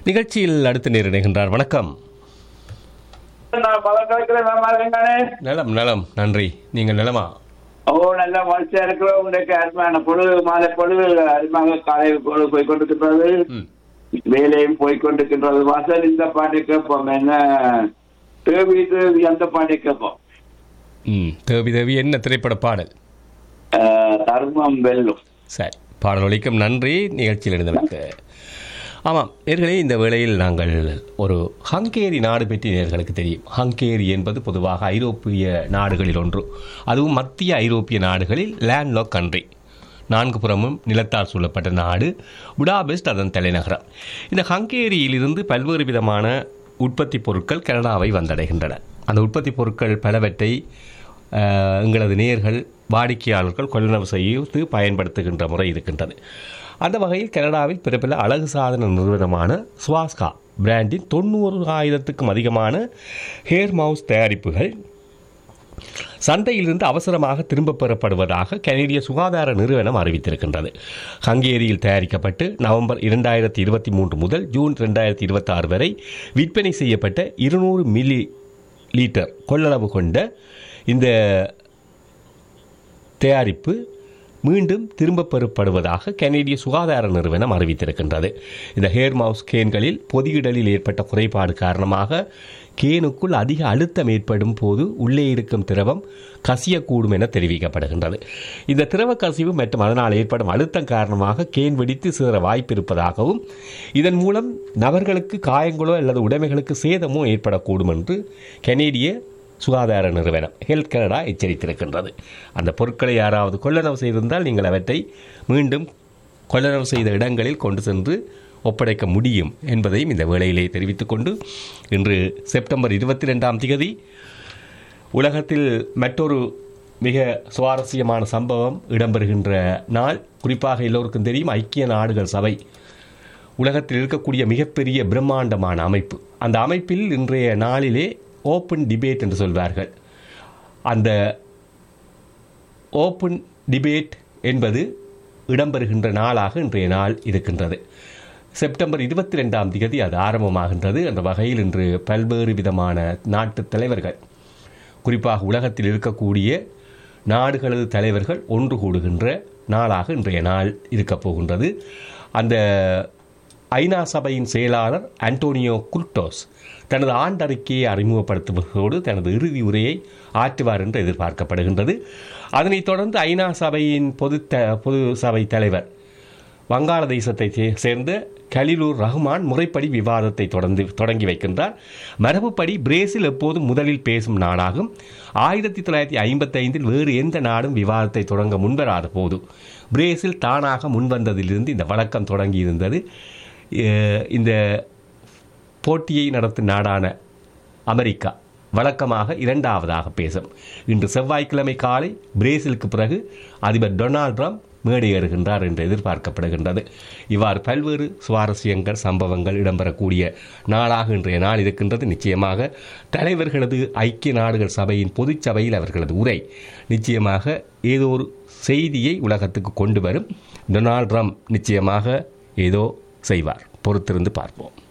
நிகழ்ச்சியில் அடுத்து நேரிடுகின்றார். வணக்கம். நலம் நலம், நன்றி. நீங்கள் நலமா? நல்ல மகிழ்ச்சியா இருக்கிற உங்களுக்கு அருமையான பொழுது மாலை பொழுது அருமையாக காலை பொழுது போய்கொண்டிருக்கின்றது. வேலையும் போய்கொண்டிருக்கின்றது. வாசல் இந்த பாட்டை கேட்போம். என்ன தேவி தேவி அந்த பாட்டை கேட்போம். தேவி தேவி என்ன திரைப்பட பாடல்? தர்மம் வெல்லும். சரி, பாடல் ஒலிக்கும். நன்றி நிகழ்ச்சியில் இருந்தவருக்கு. ஆமாம் நேர்களே, இந்த வேளையில் நாங்கள் ஒரு ஹங்கேரி நாடு பற்றி நேர்களுக்கு தெரியும். ஹங்கேரி என்பது பொதுவாக ஐரோப்பிய நாடுகளில் ஒன்று. அதுவும் மத்திய ஐரோப்பிய நாடுகளில் லேண்ட்லாக் கண்ட்ரி. 4 புறமும் நிலத்தால் சூழப்பட்ட நாடு. புடாபெஸ்ட் அதன் தலைநகரம். இந்த ஹங்கேரியிலிருந்து பல்வேறு விதமான உற்பத்தி பொருட்கள் கனடாவை வந்தடைகின்றன. அந்த உற்பத்தி பொருட்கள் பலவற்றை எங்களது நேயர்கள் வாடிக்கையாளர்கள் கொள்ளளவு செய்து பயன்படுத்துகின்ற முறை இருக்கின்றது. அந்த வகையில் கனடாவில் பிற அழகு சாதன நிறுவனமான ஸ்வாஸ்கா பிராண்டின் 90,000க்கும் அதிகமான ஹேர் மவுஸ் தயாரிப்புகள் சந்தையிலிருந்து அவசரமாக திரும்பப் பெறப்படுவதாக கனேடிய சுகாதார நிறுவனம் அறிவித்திருக்கின்றது. ஹங்கேரியில் தயாரிக்கப்பட்டு நவம்பர் 2023 முதல் ஜூன் 2026 வரை விற்பனை செய்யப்பட்ட 200 மில்லி லீட்டர் கொள்ளளவு கொண்ட இந்த தயாரிப்பு மீண்டும் திரும்பப் பெறப்படுவதாக கனேடிய சுகாதார நிறுவனம் அறிவித்திருக்கின்றது. இந்த ஹேர் மவுஸ் கேன்களில் பொதியிடலில் ஏற்பட்ட குறைபாடு காரணமாக கேனுக்குள் அதிக அழுத்தம் ஏற்படும் போது உள்ளே இருக்கும் திரவம் கசியக்கூடும் என தெரிவிக்கப்படுகின்றது. இந்த திரவ கசிவு மற்றும் அதனால் ஏற்படும் அழுத்தம் காரணமாக கேன் வெடித்து சிதற வாய்ப்பு இருப்பதாகவும் இதன் மூலம் நபர்களுக்கு காயங்களோ அல்லது உடைமைகளுக்கு சேதமோ ஏற்படக்கூடும் என்று கனேடிய சுகாதார நிறுவனம் ஹெல்த் கனடா எச்சரித்திருக்கின்றது. அந்த பொருட்களை யாராவது கொள்ளளவு செய்திருந்தால் நீங்கள் அவற்றை மீண்டும் கொள்ளளவு செய்த இடங்களில் கொண்டு சென்று ஒப்படைக்க முடியும் என்பதையும் இந்த வேளையிலே தெரிவித்துக் கொண்டு, இன்று செப்டம்பர் 22 உலகத்தில் மற்றொரு மிக சுவாரஸ்யமான சம்பவம் இடம்பெறுகின்ற நாள். குறிப்பாக எல்லோருக்கும் தெரியும், ஐக்கிய நாடுகள் சபை உலகத்தில் இருக்கக்கூடிய மிகப்பெரிய பிரம்மாண்டமான அமைப்பு. அந்த அமைப்பில் இன்றைய நாளிலே ஓப்பன் டிபேட் என்று சொல்வார்கள். அந்த ஓப்பன் டிபேட் என்பது இடம்பெறுகின்ற நாளாக இன்றைய நாள் இருக்கின்றது. செப்டம்பர் 22 அது ஆரம்பமாகின்றது. அந்த வகையில் இன்று பல்வேறு விதமான நாட்டு தலைவர்கள், குறிப்பாக உலகத்தில் இருக்கக்கூடிய நாடுகளது தலைவர்கள் ஒன்று கூடுகின்ற நாளாக இன்றைய நாள் இருக்கப் போகின்றது. அந்த ஐநா சபையின் செயலாளர் ஆண்டோனியோ குட்டோஸ் தனது ஆண்டறிக்கையை அறிமுகப்படுத்துவதோடு தனது இறுதி உரையை ஆற்றுவார் என்று எதிர்பார்க்கப்படுகின்றது. அதனைத் தொடர்ந்து ஐநா சபையின் பொது சபை தலைவர் வங்காளதேசத்தை சேர்ந்த கலிலூர் ரஹ்மான் முறைப்படி விவாதத்தை தொடங்கி வைக்கின்றார். மரபுப்படி பிரேசில் எப்போதும் முதலில் பேசும் நாடாகும். 1955 வேறு எந்த நாடும் விவாதத்தை தொடங்க முன்வராத போது பிரேசில் தானாக முன்வந்ததிலிருந்து இந்த வழக்கம் தொடங்கியிருந்தது. இந்த போட்டியை நடத்தும் நாடான அமெரிக்கா வழக்கமாக 2வதாக பேசும். இன்று செவ்வாய்க்கிழமை காலை பிரேசிலுக்கு பிறகு அதிபர் டொனால்ட் ட்ரம்ப் மேடையேறுகின்றார் என்று எதிர்பார்க்கப்படுகின்றது. இவ்வாறு பல்வேறு சுவாரஸ்யங்கள் சம்பவங்கள் இடம்பெறக்கூடிய நாளாக இன்றைய நாள் இருக்கின்றது. நிச்சயமாக தலைவர்களது ஐக்கிய நாடுகள் சபையின் பொதுச்சபையில் அவர்களது உரை நிச்சயமாக ஏதோ ஒரு செய்தியை உலகத்துக்கு கொண்டு வரும். டொனால்ட் ட்ரம்ப் நிச்சயமாக ஏதோ செய்வார். பொறுத்திருந்து பார்ப்போம்.